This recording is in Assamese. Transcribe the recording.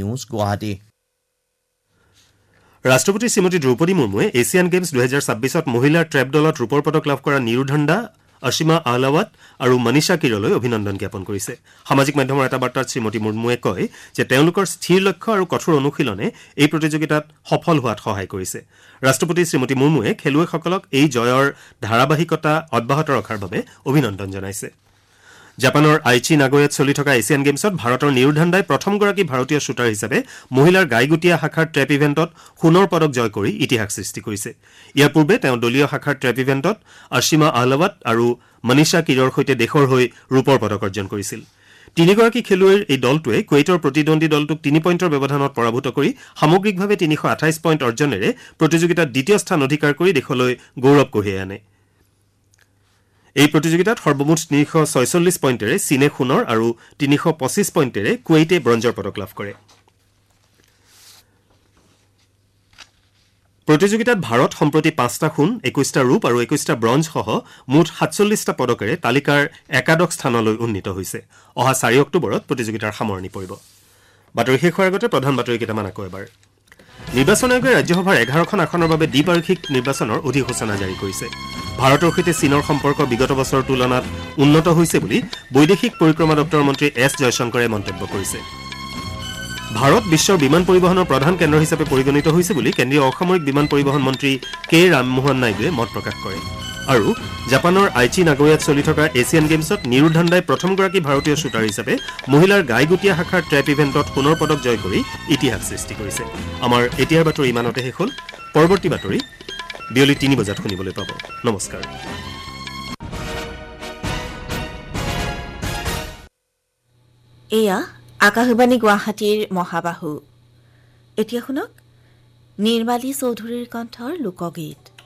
নিউজ গুৱাহাটী ৰাষ্ট্ৰপতি শ্ৰীমতী দ্ৰৌপদী মুৰ্মুৱে এছিয়ান গেমছ 2026ত মহিলাৰ ট্ৰেপ দলত ৰূপৰ পদক লাভ কৰা নিৰুধান্দা অসীমা আহলাৱাট আৰু মনীষা কিৰলৈ অভিনন্দন জ্ঞাপন কৰিছে সামাজিক মাধ্যমৰ এটা বাৰ্তাত শ্ৰীমতী মুৰ্মুৱে কয় যে তেওঁলোকৰ স্থিৰ লক্ষ্য আৰু কঠোৰ অনুশীলনে এই প্ৰতিযোগিতাত সফল হোৱাত সহায় কৰিছে ৰাষ্ট্ৰপতি শ্ৰীমতী মুৰ্মুৱে খেলুৱৈসকলক এই জয়ৰ ধাৰাবাহিকতা অব্যাহত ৰখাৰ বাবে অভিনন্দন জনাইছে জাপানৰ আইচি নাগোয়াত চলি থকা এছিয়ান গেমছত ভাৰতৰ নিৰুধান্দাই প্ৰথমগৰাকী ভাৰতীয় শ্বুটাৰ হিচাপে মহিলাৰ গাইগুটীয়া শাখাৰ ট্ৰেপ ইভেণ্টত সোণৰ পদক জয় কৰি ইতিহাস সৃষ্টি কৰিছে ইয়াৰ পূৰ্বে তেওঁ দলীয় শাখাৰ ট্ৰেপ ইভেণ্টত অসীমা আহলাৱাট আৰু মনীষা কিৰৰ সৈতে দেশৰ হৈ ৰূপৰ পদক অৰ্জন কৰিছিল তিনিগৰাকী খেলুৱৈৰ এই দলটোৱে কুৱেইটৰ প্ৰতিদ্বন্দ্বী দলটোক 3 পইণ্টৰ ব্যৱধানত পৰাভূত কৰি সামগ্ৰিকভাৱে 328 পইণ্ট অৰ্জনেৰে প্ৰতিযোগিতাত দ্বিতীয় স্থান অধিকাৰ কৰি দেশলৈ গৌৰৱ কঢ়িয়াই আনে এই প্ৰতিযোগিতাত সৰ্বমুঠ 346 পইণ্টেৰে চীনে সোণৰ আৰু 325 পইণ্টেৰে কুৱেইটে ব্ৰঞ্জৰ পদক লাভ কৰে প্ৰতিযোগিতাত ভাৰত সম্প্ৰতি 5টা সোণ 21টা ৰূপ আৰু 21টা ব্ৰঞ্জ সহ মুঠ 47টা পদকেৰে তালিকাৰ একাদশ স্থানলৈ উন্নীত হৈছে অহা 4 অক্টোবৰত প্ৰতিযোগিতাৰ সামৰণি পৰিব বাতৰি শেষ হোৱাৰ আগতে প্ৰধান বাতৰি কেইটামান আকৌ এবাৰ নিৰ্বাচন আয়োগে ৰাজ্যসভাৰ 11খন আসনৰ বাবে দ্বিপাক্ষিক নিৰ্বাচনৰ অধিসূচনা জাৰি কৰিছে ভাৰতৰ সৈতে চীনৰ সম্পৰ্ক বিগত বছৰৰ তুলনাত উন্নত হৈছে বুলি বৈদেশিক পৰিক্ৰমা দপ্তৰৰ মন্ত্ৰী এছ জয়শংকৰে মন্তব্য কৰিছে ভাৰত বিশ্বৰ বিমান পৰিবহনৰ প্ৰধান কেন্দ্ৰ হিচাপে পৰিগণিত হৈছে বুলি কেন্দ্ৰীয় অসামৰিক বিমান পৰিবহন মন্ত্ৰী কে ৰামমোহন নাইডুৱে মত প্ৰকাশ কৰে আৰু জাপানৰ আইচি নাগোয়াত চলি থকা এছিয়ান গেমছত নিৰুধান্দাই প্ৰথমগৰাকী ভাৰতীয় শ্বুটাৰ হিচাপে মহিলাৰ গাইগুটীয়া শাখাৰ ট্ৰেপ ইভেণ্টত সোণৰ পদক জয় কৰি ইতিহাস সৃষ্টি কৰিছে আমাৰ এতিয়াৰ বাতৰি ইমানতে শেষ হ'ল পৰৱৰ্তী বাতৰি বিয়লি 3 বজাত শুনিবলৈ পাব নমস্কাৰ এয়া আকাশবাণী গুৱাহাটীৰ মহাবাহু এতিয়া শুনক নিৰ্মালী চৌধুৰীৰ কণ্ঠৰ লোকগীত